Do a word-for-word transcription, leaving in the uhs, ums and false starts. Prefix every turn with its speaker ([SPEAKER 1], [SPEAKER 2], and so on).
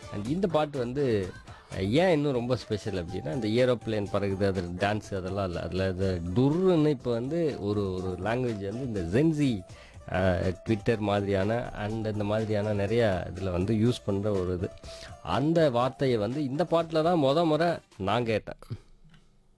[SPEAKER 1] And இந்த பாட்டு வந்து அஹ், ஏன் இன்னும் ரொம்ப ஸ்பெஷல் அப்படின்னா, இந்த ஏரோப்ளேன் பறகுது, அது டான்ஸ் அதெல்லாம் இல்லை. அதில் இந்த டுர்ன்னு இப்போ வந்து ஒரு ஒரு லாங்குவேஜ் வந்து இந்த ஜென்சி ட்விட்டர் மாதிரியான அண்ட் இந்த மாதிரியான நிறையா இதில் வந்து யூஸ் பண்ணுற ஒரு இது. அந்த வார்த்தையை வந்து இந்த பாட்டில் தான் முத முறை நான் கேட்டேன்.